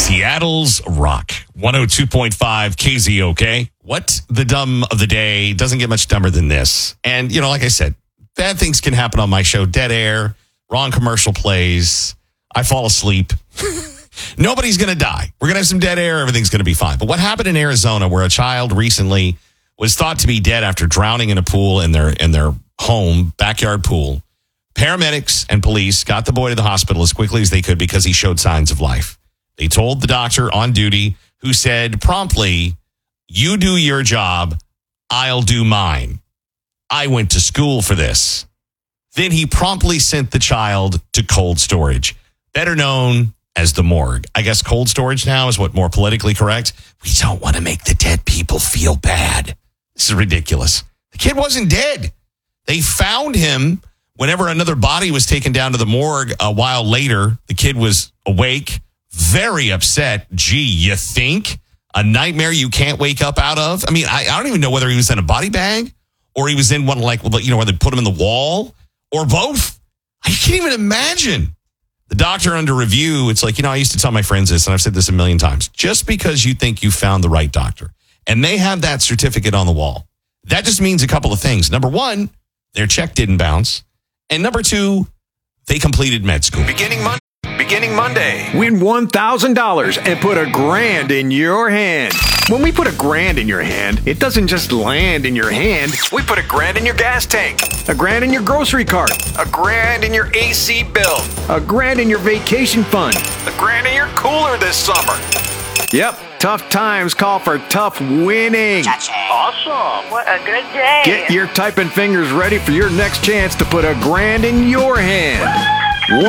Seattle's Rock, 102.5 KZOK. What the dumb of the day doesn't get much dumber than this. And, like I said, bad things can happen on my show. Dead air, wrong commercial plays. I fall asleep. Nobody's going to die. We're going to have some dead air. Everything's going to be fine. But what happened in Arizona where a child recently was thought to be dead after drowning in a pool in their home, backyard pool. Paramedics and police got the boy to the hospital as quickly as they could because he showed signs of life. They told the doctor on duty, who said promptly, "You do your job, I'll do mine. I went to school for this." Then he promptly sent the child to cold storage, better known as the morgue. I guess cold storage now is what more politically correct. We don't want to make the dead people feel bad. This is ridiculous. The kid wasn't dead. They found him whenever another body was taken down to the morgue a while later. The kid was awake, very upset. Gee, you think? A nightmare you can't wake up out of? I mean, I don't even know whether he was in a body bag or he was in one where they put him in the wall or both. I can't even imagine. The doctor under review, it's like, I used to tell my friends this, and I've said this a million times. Just because you think you found the right doctor and they have that certificate on the wall, that just means a couple of things. Number one, their check didn't bounce. And number two, they completed med school. Beginning Monday. Win $1,000 and put $1,000 in your hand. When we put $1,000 in your hand, it doesn't just land in your hand. We put $1,000 in your gas tank, $1,000 in your grocery cart, $1,000 in your AC bill, $1,000 in your vacation fund, $1,000 in your cooler this summer. Yep, tough times call for tough winning. Awesome. What a good day. Get your typing fingers ready for your next chance to put $1,000 in your hand.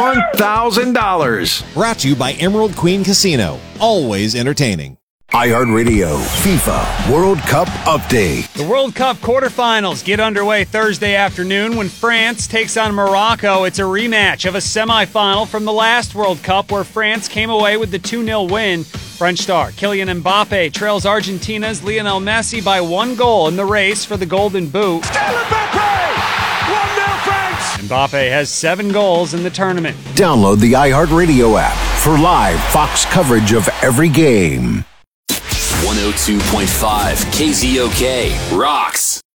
$1,000. Brought to you by Emerald Queen Casino. Always entertaining. iHeartRadio FIFA World Cup Update. The World Cup quarterfinals get underway Thursday afternoon when France takes on Morocco. It's a rematch of a semifinal from the last World Cup where France came away with the 2-0 win. French star Kylian Mbappe trails Argentina's Lionel Messi by 1 goal in the race for the Golden Boot. Still Mbappe! 1-0 France! Mbappe has 7 goals in the tournament. Download the iHeartRadio app for live Fox coverage of every game. 102.5 KZOK rocks.